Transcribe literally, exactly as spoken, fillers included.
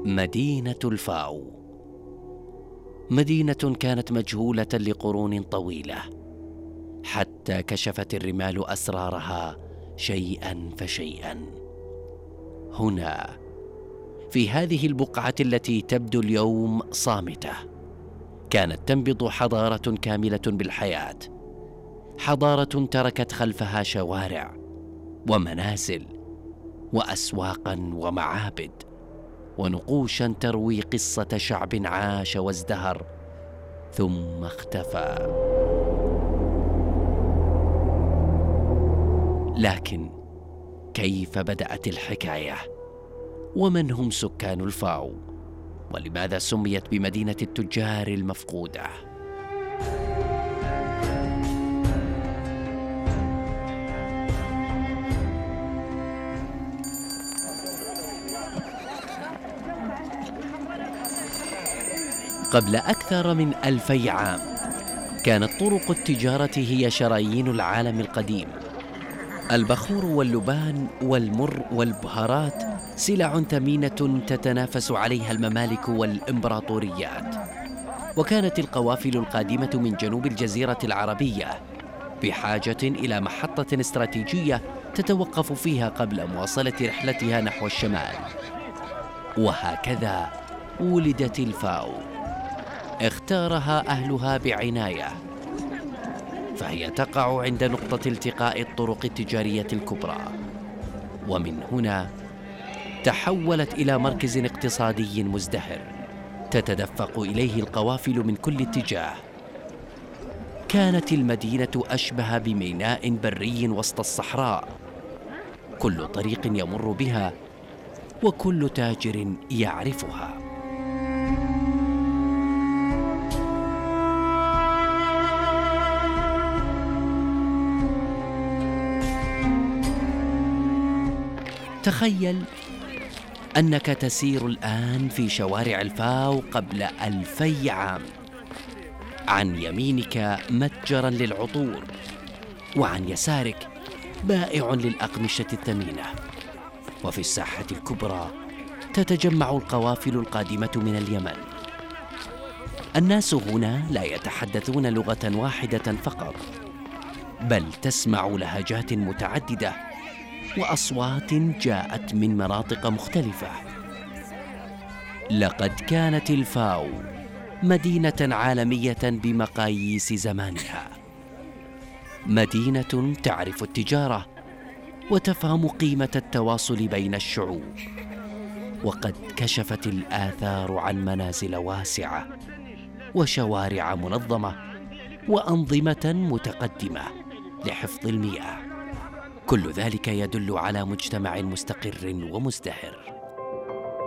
مدينة الفاو، مدينة كانت مجهولة لقرون طويلة، حتى كشفت الرمال أسرارها شيئا فشيئا. هنا في هذه البقعة التي تبدو اليوم صامتة، كانت تنبض حضارة كاملة بالحياة، حضارة تركت خلفها شوارع ومنازل وأسواقا ومعابد ونقوشا تروي قصة شعب عاش وازدهر ثم اختفى. لكن كيف بدأت الحكاية؟ ومن هم سكان الفاو؟ ولماذا سميت بمدينة التجار المفقودة؟ قبل أكثر من ألفي عام كانت طرق التجارة هي شرايين العالم القديم. البخور واللبان والمر والبهارات سلع ثمينة تتنافس عليها الممالك والإمبراطوريات، وكانت القوافل القادمة من جنوب الجزيرة العربية بحاجة إلى محطة استراتيجية تتوقف فيها قبل مواصلة رحلتها نحو الشمال. وهكذا ولدت الفاو، اختارها أهلها بعناية، فهي تقع عند نقطة التقاء الطرق التجارية الكبرى، ومن هنا تحولت إلى مركز اقتصادي مزدهر تتدفق إليه القوافل من كل اتجاه. كانت المدينة أشبه بميناء بري وسط الصحراء، كل طريق يمر بها وكل تاجر يعرفها. تخيل أنك تسير الآن في شوارع الفاو قبل ألفي عام. عن يمينك متجراً للعطور، وعن يسارك بائع للأقمشة الثمينة، وفي الساحة الكبرى تتجمع القوافل القادمة من اليمن. الناس هنا لا يتحدثون لغة واحدة فقط، بل تسمع لهجات متعددة وأصوات جاءت من مناطق مختلفة. لقد كانت الفاو مدينة عالمية بمقاييس زمانها، مدينة تعرف التجارة وتفهم قيمة التواصل بين الشعوب، وقد كشفت الآثار عن منازل واسعة وشوارع منظمة وأنظمة متقدمة لحفظ المياه. كل ذلك يدل على مجتمع مستقر ومزدهر.